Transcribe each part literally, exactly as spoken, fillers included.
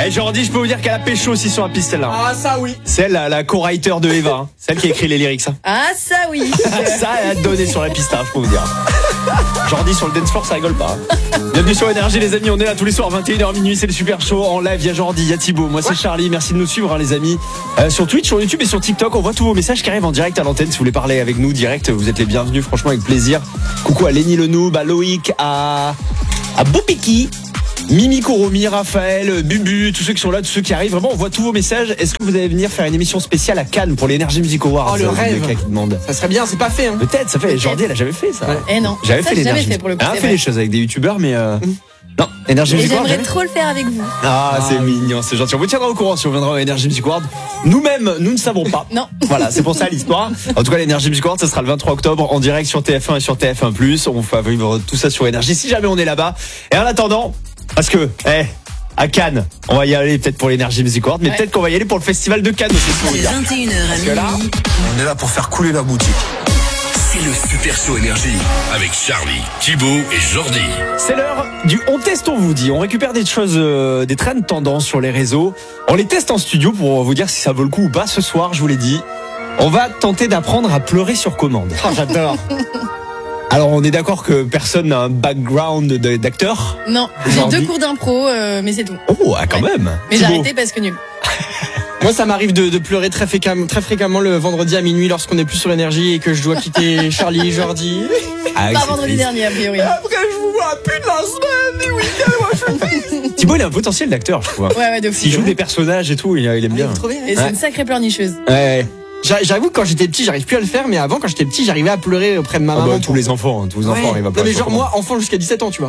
Eh, Jordi, je peux vous dire qu'elle a pécho aussi sur la piste, celle-là. Ah, ça oui. Celle, la, la co-writer de Eva, hein. Celle qui a écrit les lyrics. Hein. Ah, ça oui. Ça, elle a donné sur la piste, hein, je peux vous dire. Jordi sur le dance floor, ça rigole pas. Hein. Bienvenue sur Énergie, les amis. On est là tous les soirs, vingt et une heures minuit. C'est le super show en live. Il y a Jordi, il y a Thibaut. Moi, c'est ouais. Charlie. Merci de nous suivre, hein, les amis. Euh, sur Twitch, sur YouTube et sur TikTok, on voit tous vos messages qui arrivent en direct à l'antenne. Si vous voulez parler avec nous direct, vous êtes les bienvenus. Franchement, avec plaisir. Coucou à Lenny Le Noob, à Loïc, à, à Boupiki. Mimi Koromi, Raphaël, Bubu, tous ceux qui sont là, tous ceux qui arrivent, vraiment on voit tous vos messages. Est-ce que vous allez venir faire une émission spéciale à Cannes pour l'Energy Music Awards? Oh le rêve qui demande. Ça serait bien, c'est pas fait hein. Peut-être, ça fait, Jordi elle a jamais fait ça. Ouais. Eh non, j'avais ça, fait l'Energy. Fait pour le coup, elle a fait des choses avec des youtubeurs mais euh... mmh. Non, Energy Music Award. J'aimerais trop le faire avec vous. Ah, ah c'est oui. mignon, c'est gentil. On vous tiendra au courant si on viendra à Energy Music Award. Nous-mêmes, nous ne savons pas. Non. Voilà, c'est pour ça l'histoire. En tout cas, l'Energy Music Award, ça sera le vingt-trois octobre en direct sur T F un et sur T F un plus. On va vivre tout ça sur Énergie si jamais on est là-bas. Et en attendant, parce que, eh, à Cannes, on va y aller peut-être pour l'Energy Music Award, mais ouais. peut-être qu'on va y aller pour le festival de Cannes aussi. De vingt et une heures à minuit. Là, on est là pour faire couler la boutique. C'est le Super Show Énergie avec Charlie, Thibaut et Jordi. C'est l'heure du on teste, on vous dit. On récupère des choses, euh, des trends tendances sur les réseaux. On les teste en studio pour vous dire si ça vaut le coup ou pas. Ce soir, je vous l'ai dit, on va tenter d'apprendre à pleurer sur commande. Oh, j'adore. Alors, on est d'accord que personne n'a un background d'acteur? Non, j'ai deux cours d'impro, euh, mais c'est tout. Oh, ah, quand ouais. même. Mais j'ai arrêté parce que nul. Moi, ça m'arrive de, de pleurer très fréquemment, très fréquemment le vendredi à minuit lorsqu'on n'est plus sur Énergie et que je dois quitter Charlie, Jordi. Ah, oui, pas vendredi triste. Dernier, a priori. Après, je vous vois plus de la semaine, des week-ends, moi je suis triste. Thibaut, il a un potentiel d'acteur, je trouve. Ouais, ouais, de fou. S'il joue des personnages et tout, il, il aime bien. Ah, il et c'est ouais. une sacrée pleurnicheuse. Ouais. J'avoue que quand j'étais petit, j'arrive plus à le faire, mais avant, quand j'étais petit, j'arrivais à pleurer auprès de ma maman. Oh bah, tous les enfants, hein, tous les enfants, ouais. il va pas. Non, mais genre moi, enfant jusqu'à dix-sept ans, tu vois.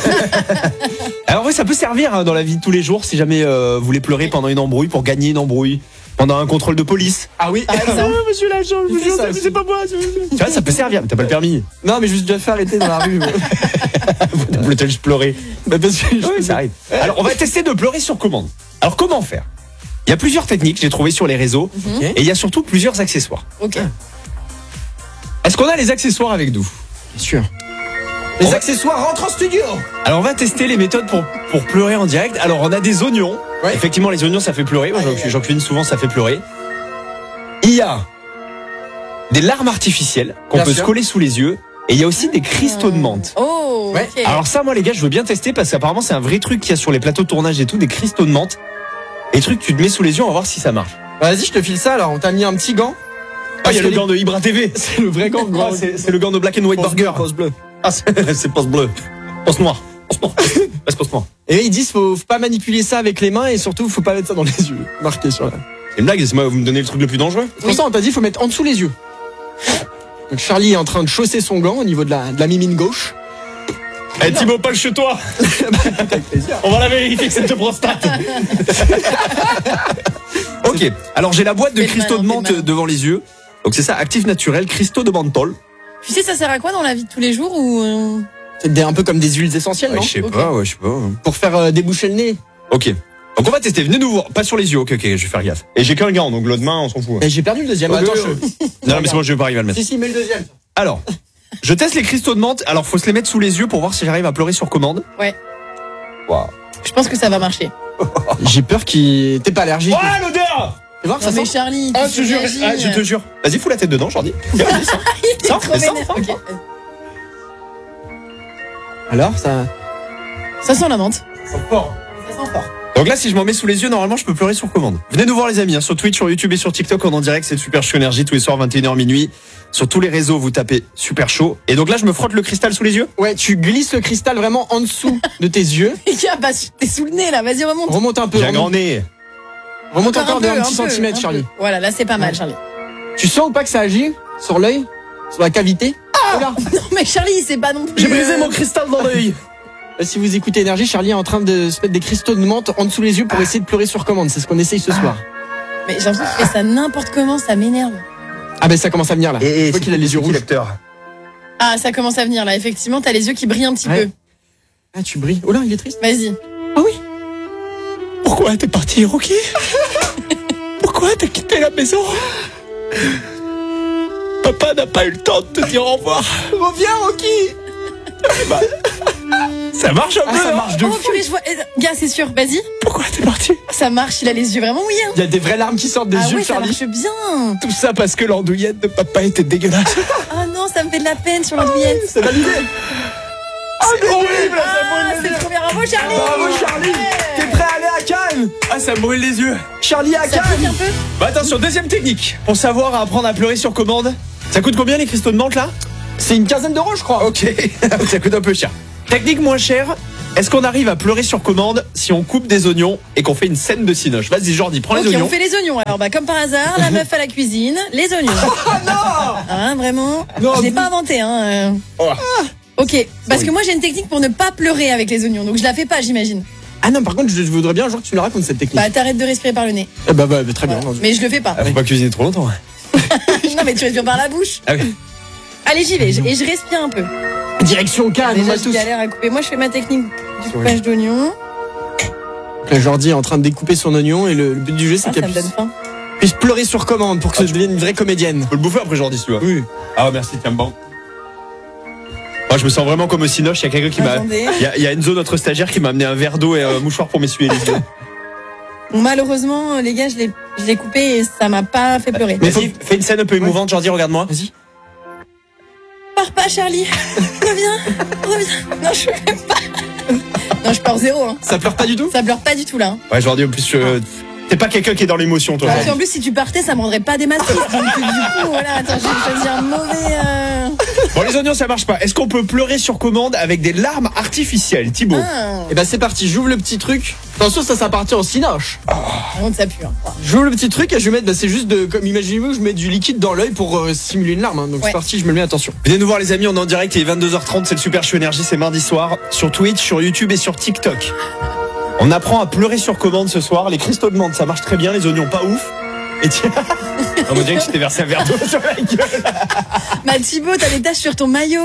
Alors oui, ça peut servir hein, dans la vie de tous les jours si jamais euh, vous voulez pleurer pendant une embrouille pour gagner une embrouille. Pendant un contrôle de police. Ah oui. Ah, ah, monsieur l'agent, je vous jure, c'est pas moi. Tu vois, ça peut servir, mais t'as pas le permis. Non, mais je me suis déjà fait arrêter dans la rue. Vous voulez juste pleurer. Bah parce que oui, ça arrive. Alors, on va tester de pleurer sur commande. Alors, comment faire? Il y a plusieurs techniques, j'ai trouvé sur les réseaux, mm-hmm. et il y a surtout plusieurs accessoires. Ok. Est-ce qu'on a les accessoires avec nous? Bien sûr. Les on accessoires va... rentrent en studio. Alors, on va tester les méthodes pour, pour pleurer en direct. Alors, on a des oignons. Ouais. Effectivement, les oignons, ça fait pleurer. Moi, j'en, j'en cuisine souvent, ça fait pleurer. Il y a des larmes artificielles qu'on bien peut sûr. se coller sous les yeux. Et il y a aussi des cristaux de menthe. Oh, ouais. Okay. Alors ça, moi, les gars, je veux bien tester parce qu'apparemment, c'est un vrai truc qu'il y a sur les plateaux de tournage et tout, des cristaux de menthe. Et trucs, tu te mets sous les yeux, on va voir si ça marche. Bah, vas-y, je te file ça. Alors, on t'a mis un petit gant. Ah, il y a le les... gant de Ibra T V. C'est le vrai gant. Ah, c'est, c'est le gant de Black and White post Burger. Post bleu. Ah, c'est, c'est post bleu. Post noir. Post noir. C'est post noir. Et ils disent faut, faut pas manipuler ça avec les mains et surtout faut pas mettre ça dans les yeux. Marqué sur là. C'est une blague, c'est moi, vous me donnez le truc le plus dangereux. C'est pour oui. ça on t'a dit faut mettre en dessous les yeux. Donc Charlie est en train de chausser son gant au niveau de la, de la mimine gauche. Eh hey, Thibaut, pas le chez toi. On va la vérifier que c'est de prostate. Ok, alors j'ai la boîte de cristaux de menthe devant les yeux. Donc c'est ça, actif naturel, cristaux de menthol. Tu sais ça sert à quoi dans la vie de tous les jours ou... C'est un peu comme des huiles essentielles, ouais, non? Je sais okay. pas, ouais, je sais pas. Pour faire euh, déboucher le nez. Ok. Donc on va tester, venez nous voir, pas sur les yeux, ok, ok, je vais faire gaffe. Et j'ai qu'un gant, donc l'autre main, on s'en fout. Et j'ai perdu le deuxième. Attends, je... Non, non, mais c'est moi, je vais pas arriver à le mettre. Si, si, mets le deuxième. Alors, je teste les cristaux de menthe, alors faut se les mettre sous les yeux pour voir si j'arrive à pleurer sur commande. Ouais. Waouh. Je pense que ça va marcher. J'ai peur qu'il... T'es pas allergique. Ouais, l'odeur. Tu vois, ça sent Charlie. Ah, je te jure, ah, je te jure. Vas-y, fous la tête dedans, Jordi. Il est trop vénère. Okay. Alors, ça... Ça sent la menthe. Ça sent fort. Ça sent fort. Donc là, si je m'en mets sous les yeux, normalement, je peux pleurer sur commande. Venez nous voir, les amis, hein, sur Twitch, sur YouTube et sur TikTok, on est en direct, c'est le Super Show Énergie, tous les soirs, vingt et une heures minuit. Sur tous les réseaux, vous tapez Super Show. Et donc là, je me frotte le cristal sous les yeux? Ouais, tu glisses le cristal vraiment en dessous de tes yeux. Les gars, bah, t'es sous le nez, là, vas-y, remonte. Remonte un peu. J'ai un grand nez. Remonte encore, encore de un, un petit peu, centimètre, un Charlie. Peu. Voilà, là, c'est pas mal, Charlie. Tu sens ou pas que ça agit sur l'œil? Sur la cavité? Ah oh non, mais Charlie, c'est pas non plus... J'ai brisé mon cristal dans l'œil. Si vous écoutez Énergie, Charlie est en train de se mettre des cristaux de menthe en dessous les yeux pour essayer de pleurer sur commande. C'est ce qu'on essaye ce soir. Mais j'ai l'impression qu'il fait ça n'importe comment, ça m'énerve. Ah ben ça commence à venir là. Et je vois qu'il a les yeux rouges. Ah, ça commence à venir là. Effectivement, t'as les yeux qui brillent un petit ouais. peu. Ah, tu brilles. Oh là, il est triste. Vas-y. Ah oui. Pourquoi t'es parti, Rocky? Pourquoi t'as quitté la maison? Papa n'a pas eu le temps de te dire au revoir. Reviens, Rocky. Bah, ça marche un ah, peu. Ça marche de oh, fou. Purée, je vois. Gars, c'est sûr. Vas-y. Pourquoi t'es parti? Ça marche, il a les yeux vraiment mouillés. Hein. Il y a des vraies larmes qui sortent des Ah yeux ouais, de ça Charlie. marche bien. Tout ça parce que l'andouillette de papa était dégueulasse. Ah non, ça me fait de la peine sur l'andouillette. C'est validé. C'est horrible, Ah, c'est trop bien. Bravo, Charlie. Bravo Charlie. T'es prêt à aller à Cannes? Ah, ça me brûle les yeux. Charlie à Ça pique un Cannes. peu. Bah attention, deuxième technique. Pour savoir apprendre à pleurer sur commande. Ça coûte combien les cristaux de menthe là? C'est une quinzaine d'euros, je crois. Ok, ça coûte un peu cher. Technique moins chère. Est-ce qu'on arrive à pleurer sur commande si on coupe des oignons et qu'on fait une scène de cinoche? Vas-y Jordi, prends Ok, les oignons. on fait les oignons. Alors, bah, comme par hasard, la meuf à la cuisine, les oignons. Ah non. Hein, vraiment. Non, Je l'ai vous- pas inventé, hein. euh. Oh. Ok, parce que moi j'ai une technique pour ne pas pleurer avec les oignons, donc je la fais pas, j'imagine. Ah non, par contre, je je voudrais bien un jour que tu me la racontes cette technique. Bah, t'arrêtes de respirer par le nez. Eh bah, bah, bah, très bien. Voilà. Mais je le fais pas. Ah, faut pas cuisiner trop longtemps. Non, mais tu respires par la bouche. Ah oui. Allez, j'y vais. Et je respire un peu. Direction Cannes, on Déjà, va je tous. galère à couper. Moi, je fais ma technique du Sur coupage d'oignons. Là, Jordi est en train de découper son oignon et le, le but du jeu, c'est Ah, ça qu'elle me puisse, donne faim. puisse pleurer sur commande pour que ça devienne une vraie comédienne. Faut le bouffer après Jordi si tu veux. Oui. Ah merci, tiens bon. Moi je me sens vraiment comme au cinoche, il y a quelqu'un qui m'a... Attendez. Il y a, il y a Enzo, notre stagiaire, qui m'a amené un verre d'eau et un mouchoir pour m'essuyer les yeux. Bon, malheureusement, les gars, je l'ai, je l'ai coupé et ça m'a pas fait pleurer. Mais Vas-y, fais une scène un peu émouvante, Jordi, regarde-moi. Vas-y. Pars pas, Charlie. Reviens. Reviens. Non, je peux même pas. Non, je pleure zéro. Hein. Ça pleure pas du tout? Ça pleure pas du tout, là. Hein. Ouais Jordi, en plus, je- t'es pas quelqu'un qui est dans l'émotion toi. Parce Jordi. qu'en plus, si tu partais, ça me rendrait pas des masques. Donc, du coup, voilà, attends, j'ai choisi un mauvais. Euh... Bon les oignons ça marche pas. Est-ce qu'on peut pleurer sur commande avec des larmes artificielles, Thibaut? Ah, Eh bah, c'est parti, j'ouvre le petit truc. Attention, ça, ça appartient au cinoche. par contre, ça pue. Hein. J'ouvre le petit truc et je vais mettre, bah, c'est juste de, comme imaginez-vous, je mets du liquide dans l'œil pour euh, simuler une larme. Hein. Donc Ouais. c'est parti, je me le mets, attention. Venez nous voir les amis, on est en direct, il est vingt-deux heures trente, c'est le Super Show Énergie, c'est mardi soir, sur Twitch, sur YouTube et sur TikTok. On apprend à pleurer sur commande ce soir, les cristaux de menthe ça marche très bien, les oignons pas ouf. Et tiens, on me dirait que je t'ai versé un verre d'eau sur la gueule. Bah, Thibaut, t'as des taches sur ton maillot.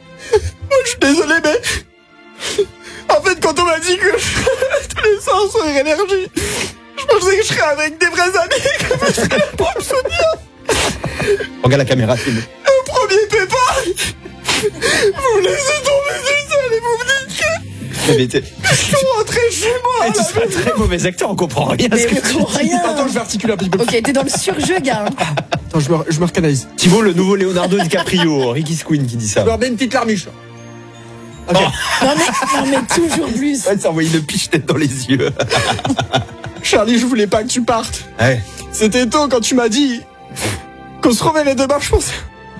Je suis désolé, mais en fait, quand on m'a dit que je tous les soirs sur énergie, je pensais que je serais avec des vrais amis, que je serais pour me souvenir. Regarde la caméra, film. Au premier pépin, vous me laissez tomber tout seul et vous me dites que Mais t'es- je suis rentré chez moi. Mais tu seras un très mauvais acteur, on comprend rien à Mais ce que on tu comprend dis. rien. Attends, je vais articuler un petit peu. Ok, t'es dans le surjeu, gars. hein. Attends, je me, je me recanalise. Thibaut, le nouveau Leonardo DiCaprio, Ricky Squeen qui dit ça. Je me remets une petite larmiche. Ok. Non, mais, non, mais toujours plus. Ouais, ça envoie une piche-tête dans les yeux. Charlie, je voulais pas que tu partes. Ouais. C'était tôt quand tu m'as dit qu'on se reverrait demain. Je pensais,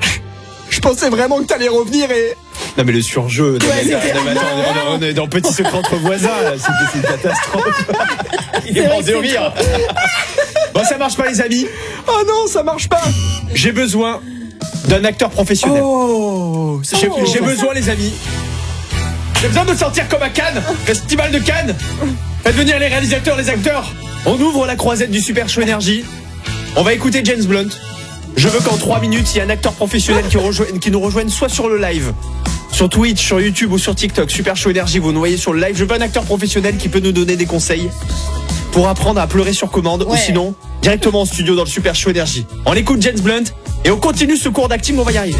je pensais vraiment que t'allais revenir et Non mais le surjeu, non, mais- c'était- non, mais attends, on est- on est dans Petit Secret entre voisins, là. C'est c'est une catastrophe. Il est C'est vrai mort que de c'est rire. Bon, ça marche pas les amis. oh non, ça marche pas. J'ai besoin d'un acteur professionnel. Oh, c'est J'ai Oh. j'ai besoin les amis. J'ai besoin de sortir comme à Cannes, Festival de Cannes. Faites venir les réalisateurs, les acteurs. On ouvre la croisette du Super Show Énergie. On va écouter James Blunt. Je veux qu'en trois minutes, il y ait un acteur professionnel qui, rejoigne, qui nous rejoigne soit sur le live, sur Twitch, sur YouTube ou sur TikTok. Super Show Énergie, vous nous voyez sur le live. Je veux un acteur professionnel qui peut nous donner des conseils pour apprendre à pleurer sur commande ou Ouais. sinon directement en studio dans le Super Show Énergie. On écoute James Blunt et on continue ce cours d'acting, on va y arriver.